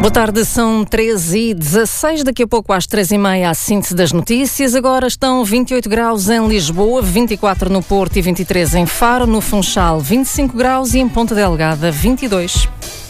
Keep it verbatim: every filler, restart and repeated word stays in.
Boa tarde, são treze e dezasseis, daqui a pouco às três e meia a síntese das notícias. Agora estão vinte e oito graus em Lisboa, vinte e quatro no Porto e vinte e três em Faro, no Funchal vinte e cinco graus e em Ponta Delgada vinte e dois.